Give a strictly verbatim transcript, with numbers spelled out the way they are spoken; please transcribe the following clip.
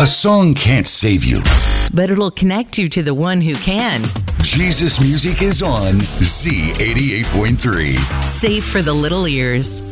A song can't save you, but it'll connect you to the one who can. Jesus music is on Z eighty-eight point three. Safe for the little ears.